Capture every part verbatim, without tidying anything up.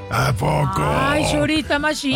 ¿A poco? Ay, Shuri, está machín,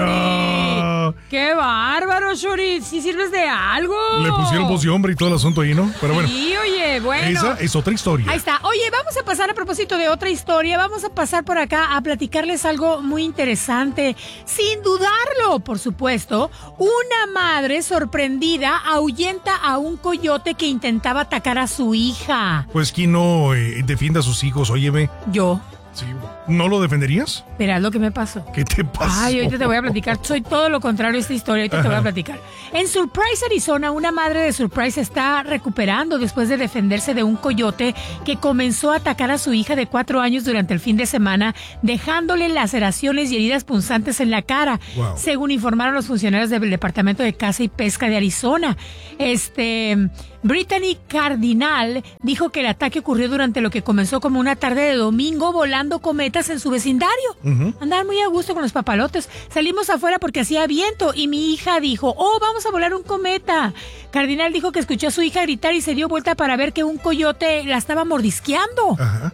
Shuri. ¡Qué bárbaro, Shuri! ¿Sí sirves de algo? Le pusieron voz y hombre y todo el asunto ahí, ¿no? Pero bueno. Sí, oye, bueno. Esa es otra historia. Ahí está. Oye, vamos a pasar a propósito de otra historia. Vamos a pasar por acá a platicarles algo muy interesante. Sin dudarlo, por supuesto, una madre sorprendida ahuyenta a un coyote que intentaba atacar a su hija. Pues, ¿quién no eh, defiende a sus hijos? Óyeme. Yo. Sí. ¿No lo defenderías? Verás lo que me pasó. ¿Qué te pasó? Ay, ahorita te voy a platicar. Soy todo lo contrario a esta historia. Ahorita Ajá. te voy a platicar. En Surprise, Arizona, una madre de Surprise está recuperando después de defenderse de un coyote que comenzó a atacar a su hija de cuatro años durante el fin de semana, dejándole laceraciones y heridas punzantes en la cara, wow. según informaron los funcionarios del Departamento de Caza y Pesca de Arizona. Este... Brittany Cardinal dijo que el ataque ocurrió durante lo que comenzó como una tarde de domingo volando cometas en su vecindario. Uh-huh. Andaban muy a gusto con los papalotes. Salimos afuera porque hacía viento y mi hija dijo, oh, vamos a volar un cometa. Cardinal dijo que escuchó a su hija gritar y se dio vuelta para ver que un coyote la estaba mordisqueando. Ajá.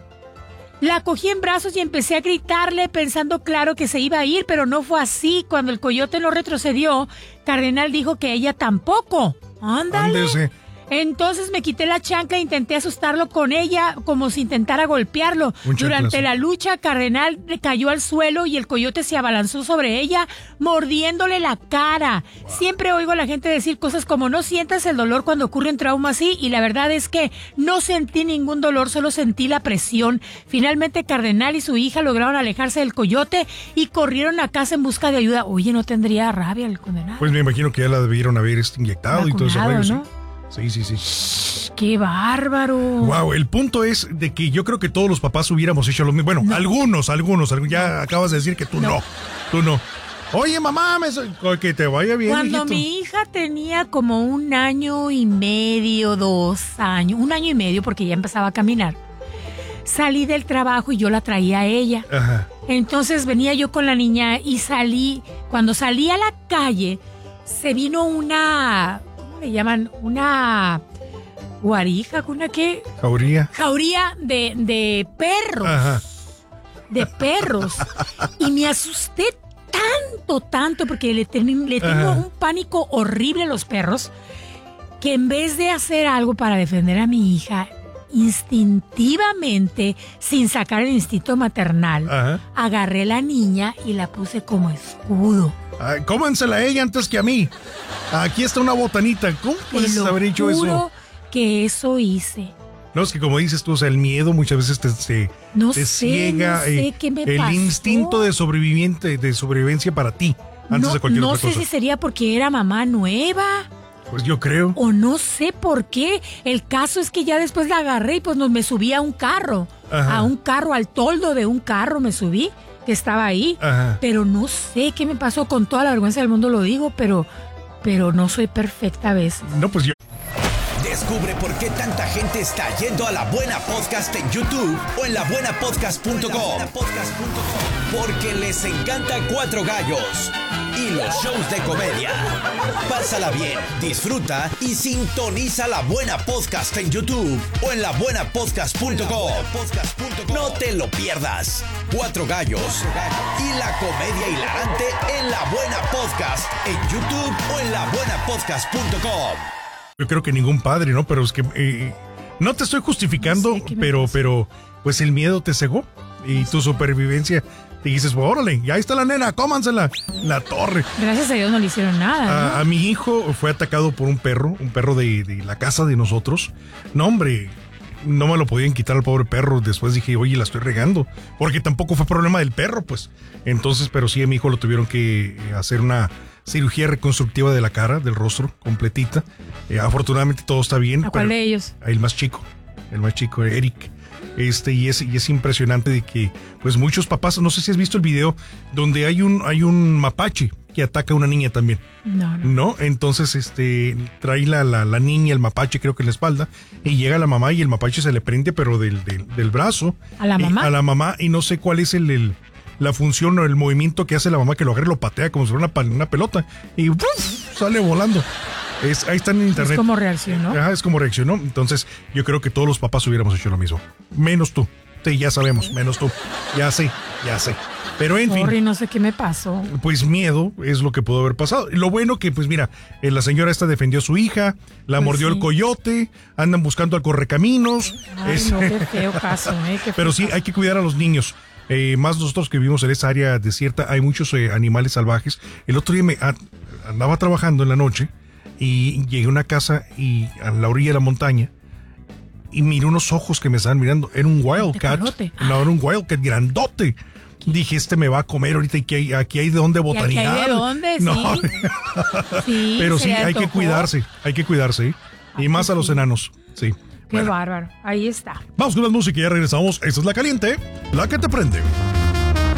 La cogí en brazos y empecé a gritarle pensando claro que se iba a ir, pero no fue así. Cuando el coyote no retrocedió, Cardinal dijo que ella tampoco. Ándale. Ándese. Entonces me quité la chancla e intenté asustarlo con ella como si intentara golpearlo. Durante la lucha, Cardenal cayó al suelo y el coyote se abalanzó sobre ella, mordiéndole la cara. Wow. Siempre oigo a la gente decir cosas como no sientas el dolor cuando ocurre un trauma así, y la verdad es que no sentí ningún dolor, solo sentí la presión. Finalmente, Cardenal y su hija lograron alejarse del coyote y corrieron a casa en busca de ayuda. Oye, ¿no tendría rabia el condenado? Pues me imagino que ya la debieron haber inyectado Vacunado, y todo eso. Rollo, ¿no? Sí, sí, sí. ¡Qué bárbaro! Wow, el punto es de que yo creo que todos los papás hubiéramos hecho lo mismo. Bueno, no. algunos, algunos, ya acabas de decir que tú no, no tú no. Oye, mamá, me soy... que te vaya bien, Cuando hijito. Mi hija tenía como un año y medio, dos años, un año y medio porque ya empezaba a caminar, salí del trabajo y yo la traía a ella. Ajá. Entonces venía yo con la niña y salí, cuando salí a la calle, se vino una... le llaman una guarija, ¿una qué? Jauría. Jauría de, de perros. Ajá. De perros. Y me asusté tanto, tanto, porque le, ten, le tengo Ajá. un pánico horrible a los perros, que en vez de hacer algo para defender a mi hija, instintivamente, sin sacar el instinto maternal, Ajá. agarré a la niña y la puse como escudo. Ay, cómansela a ella antes que a mí. Aquí está una botanita. ¿Cómo puedes haber hecho eso? Juro que eso hice. No, es que como dices tú, o sea, el miedo muchas veces te, te, no te sé, ciega. No sé eh, qué me el pasó. instinto de sobreviviente, de sobrevivencia para ti, antes no, de cualquier no otra cosa. No sé si sería porque era mamá nueva. Pues yo creo. O no sé por qué. El caso es que ya después la agarré y pues nos, me subí a un carro. Ajá. A un carro, al toldo de un carro me subí, que estaba ahí. Ajá. Pero no sé qué me pasó, con toda la vergüenza del mundo lo digo, pero, pero no soy perfecta a veces. No, pues yo... Descubre por qué tanta gente está yendo a La Buena Podcast en YouTube o en la buena podcast punto com. Porque les encanta Cuatro Gallos y los shows de comedia. Pásala bien, disfruta y sintoniza La Buena Podcast en YouTube o en la buena podcast punto com. No te lo pierdas. Cuatro Gallos y la comedia hilarante en La Buena Podcast en YouTube o en la buena podcast punto com. Yo creo que ningún padre, ¿no? Pero es que eh, no te estoy justificando, no sé pero, pero pues el miedo te cegó y tu supervivencia. Te dices, pues, órale, ya está la nena, cómansela. La torre. Gracias a Dios no le hicieron nada, ¿no? A, a mi hijo fue atacado por un perro, un perro de, de la casa de nosotros. No, hombre, no me lo podían quitar al pobre perro. Después dije, oye, la estoy regando. Porque tampoco fue problema del perro, pues. Entonces, pero sí a mi hijo lo tuvieron que hacer una cirugía reconstructiva de la cara, del rostro, completita. Eh, afortunadamente todo está bien. ¿A cuál de ellos? El más chico, el más chico, Eric. Este, y es, y es impresionante de que, pues muchos papás, no sé si has visto el video, donde hay un, hay un mapache que ataca a una niña también. No, no. ¿No? Entonces, este, trae la, la, la niña, el mapache, creo que en la espalda, y llega la mamá y el mapache se le prende, pero del, del, del brazo. ¿A la mamá? A la mamá, y no sé cuál es el, el la función o el movimiento que hace la mamá, que lo agarra y lo patea como si fuera una, una pelota, y ¡uf! Sale volando. Es, ahí está en internet. Es como reaccionó. Ajá, es como reaccionó. Entonces, yo creo que todos los papás hubiéramos hecho lo mismo. Menos tú. Sí, ya sabemos, menos tú. Ya sé, ya sé. Pero en Sorry, fin. no sé qué me pasó. Pues miedo es lo que pudo haber pasado. Lo bueno que, pues mira, eh, la señora esta defendió a su hija, la Pues mordió sí. el coyote, andan buscando al correcaminos. Ay, Es- no, qué feo caso, ¿eh? Qué Pero feo sí, caso. hay que cuidar a los niños. Eh, más nosotros que vivimos en esa área desierta, hay muchos eh, animales salvajes. El otro día me a- andaba trabajando en la noche y llegué a una casa y a la orilla de la montaña y miré unos ojos que me estaban mirando. Era un wildcat. Tecolote. No, era un wildcat grandote. Dije, este me va a comer ahorita y aquí hay, aquí hay de dónde ¿Y aquí botanear. hay de dónde? No, Sí. Sí, pero se sí, le hay que antojó. cuidarse, hay que cuidarse. ¿eh? Y Ay, más a los sí. enanos, sí. Qué Bueno, bárbaro. Ahí está. vamos con la música y ya regresamos. Esta es La Caliente, la que te prende.